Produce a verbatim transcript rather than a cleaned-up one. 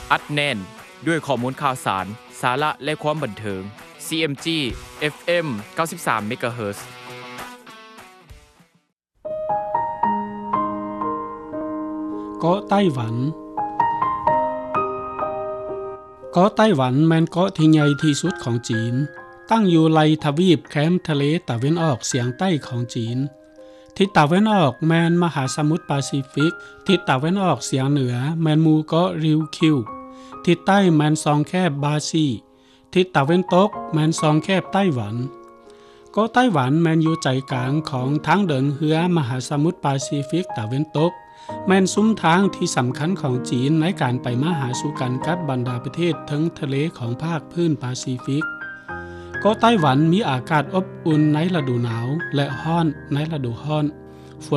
อัดแน่นด้วยข้อมูลข่าวสารสาระและความบันเทิง ซี เอ็ม จี เอฟ เอ็ม เก้าสิบสาม เมกะเฮิรตซ์เกาะไต้หวันเกาะไต้หวันแม่นเกาะที่ใหญ่ที่สุดของจีนตั้งอยู่ไหล่ทวีปแคมทะเลตะวันออกเฉียงใต้ของจีนทิศตะวันออกแม่นมหาสมุทรแปซิฟิกทิศตะวันออกเฉียงเหนือแม่นหมู่เกาะริวคิวทิศใต้แม่นซองแคบบาซีทิศตะวันตกแม่นซองแคบไต้หวันเกาะไต้หวันแม่นอยู่ใจกลางของทางเดินเรือมหาสมุทรแปซิฟิกตะวันตกแม่นซุ้มทางที่สำคัญของจีนในการไปมาหาสู่กันกับบรรดาประเทศทั้งทะเลของภาคพื้นแปซิฟิกเกาะไต้หวันมีอากาศอบอุ่นในฤดูหนาวและร้อนในฤดูร้อน